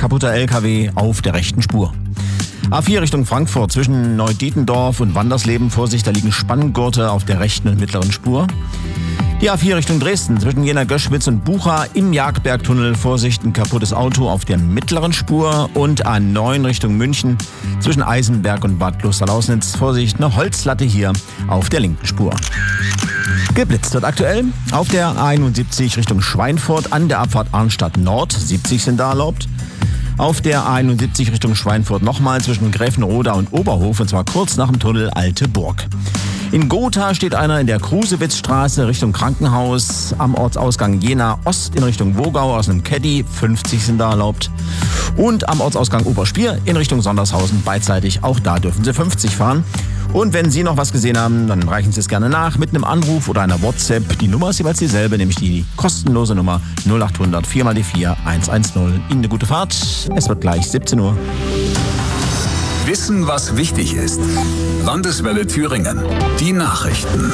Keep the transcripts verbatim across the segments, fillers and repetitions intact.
kaputter L K W auf der rechten Spur. A vier Richtung Frankfurt zwischen Neudietendorf und Wandersleben. Vorsicht, da liegen Spanngurte auf der rechten und mittleren Spur. Die A vier Richtung Dresden zwischen Jena-Göschwitz und Bucha im Jagdbergtunnel. Vorsicht, ein kaputtes Auto auf der mittleren Spur. Und A neun Richtung München zwischen Eisenberg und Bad Klosterlausnitz. Vorsicht, eine Holzlatte hier auf der linken Spur. Geblitzt wird aktuell auf der A einundsiebzig Richtung Schweinfurt an der Abfahrt Arnstadt Nord. siebzig sind da erlaubt. Auf der A einundsiebzig Richtung Schweinfurt nochmal zwischen Gräfenroda und Oberhof, und zwar kurz nach dem Tunnel Alte Burg. In Gotha steht einer in der Krusewitzstraße Richtung Krankenhaus, am Ortsausgang Jena Ost in Richtung Wogau aus einem Caddy, fünfzig sind da erlaubt. Und am Ortsausgang Oberspier in Richtung Sondershausen beidseitig, auch da dürfen Sie fünfzig fahren. Und wenn Sie noch was gesehen haben, dann reichen Sie es gerne nach mit einem Anruf oder einer WhatsApp. Die Nummer ist jeweils dieselbe, nämlich die kostenlose Nummer null acht hundert vier mal die vier eins eins null. Ihnen eine gute Fahrt. Es wird gleich siebzehn Uhr. Wissen, was wichtig ist. Landeswelle Thüringen. Die Nachrichten.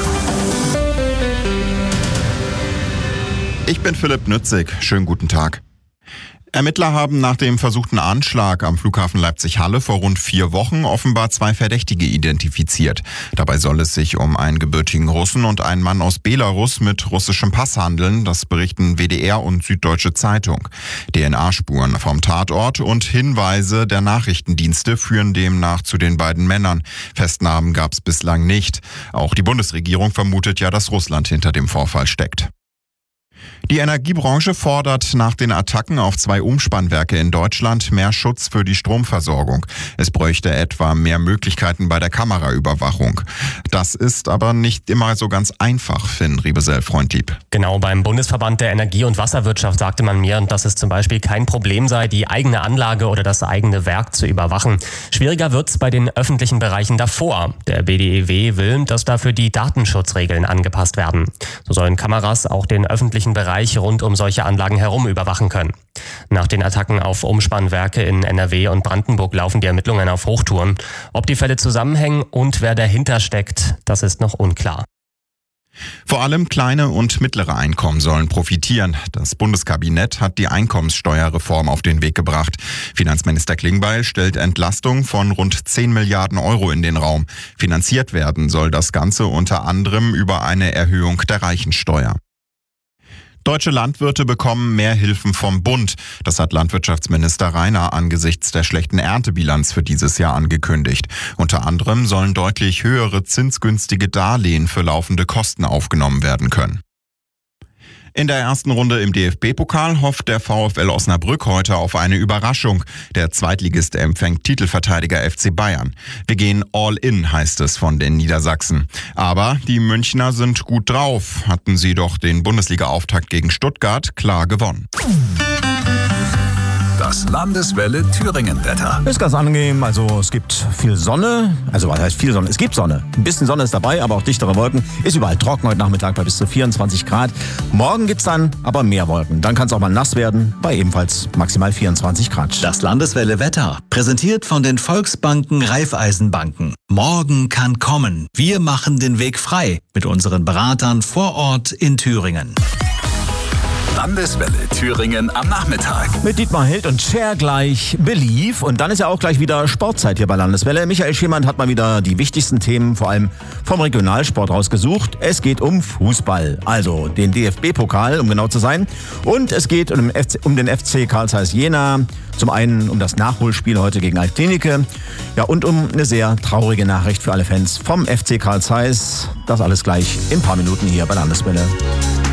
Ich bin Philipp Nützig. Schönen guten Tag. Ermittler haben nach dem versuchten Anschlag am Flughafen Leipzig-Halle vor rund vier Wochen offenbar zwei Verdächtige identifiziert. Dabei soll es sich um einen gebürtigen Russen und einen Mann aus Belarus mit russischem Pass handeln. Das berichten W D R und Süddeutsche Zeitung. D N A-Spuren vom Tatort und Hinweise der Nachrichtendienste führen demnach zu den beiden Männern. Festnahmen gab es bislang nicht. Auch die Bundesregierung vermutet ja, dass Russland hinter dem Vorfall steckt. Die Energiebranche fordert nach den Attacken auf zwei Umspannwerke in Deutschland mehr Schutz für die Stromversorgung. Es bräuchte etwa mehr Möglichkeiten bei der Kameraüberwachung. Das ist aber nicht immer so ganz einfach, Finn Riebesell-Freundlieb. Genau, beim Bundesverband der Energie- und Wasserwirtschaft sagte man mir, dass es zum Beispiel kein Problem sei, die eigene Anlage oder das eigene Werk zu überwachen. Schwieriger wird's bei den öffentlichen Bereichen davor. Der B D E W will, dass dafür die Datenschutzregeln angepasst werden. So sollen Kameras auch den öffentlichen Bereich rund um solche Anlagen herum überwachen können. Nach den Attacken auf Umspannwerke in N R W und Brandenburg laufen die Ermittlungen auf Hochtouren. Ob die Fälle zusammenhängen und wer dahinter steckt, das ist noch unklar. Vor allem kleine und mittlere Einkommen sollen profitieren. Das Bundeskabinett hat die Einkommenssteuerreform auf den Weg gebracht. Finanzminister Klingbeil stellt Entlastung von rund zehn Milliarden Euro in den Raum. Finanziert werden soll das Ganze unter anderem über eine Erhöhung der Reichensteuer. Deutsche Landwirte bekommen mehr Hilfen vom Bund. Das hat Landwirtschaftsminister Rainer angesichts der schlechten Erntebilanz für dieses Jahr angekündigt. Unter anderem sollen deutlich höhere zinsgünstige Darlehen für laufende Kosten aufgenommen werden können. In der ersten Runde im D F B-Pokal hofft der VfL Osnabrück heute auf eine Überraschung. Der Zweitligist empfängt Titelverteidiger F C Bayern. Wir gehen all in, heißt es von den Niedersachsen. Aber die Münchner sind gut drauf. Hatten sie doch den Bundesliga-Auftakt gegen Stuttgart klar gewonnen. Das Landeswelle Thüringen-Wetter. Ist ganz angenehm, also es gibt viel Sonne, also was heißt viel Sonne? Es gibt Sonne, ein bisschen Sonne ist dabei, aber auch dichtere Wolken. Ist überall trocken heute Nachmittag bei bis zu vierundzwanzig Grad. Morgen gibt's dann aber mehr Wolken, dann kann es auch mal nass werden, bei ebenfalls maximal vierundzwanzig Grad. Das Landeswelle Wetter, präsentiert von den Volksbanken Raiffeisenbanken. Morgen kann kommen, wir machen den Weg frei mit unseren Beratern vor Ort in Thüringen. Landeswelle Thüringen am Nachmittag. Mit Dietmar Hild und Cher gleich Believe. Und dann ist ja auch gleich wieder Sportzeit hier bei Landeswelle. Michael Schiemann hat mal wieder die wichtigsten Themen, vor allem vom Regionalsport, rausgesucht. Es geht um Fußball, also den D F B-Pokal, um genau zu sein. Und es geht um den F C, um den F C Carl Zeiss Jena. Zum einen um das Nachholspiel heute gegen Altklinike. Ja, und um eine sehr traurige Nachricht für alle Fans vom F C Carl Zeiss. Das alles gleich in ein paar Minuten hier bei Landeswelle.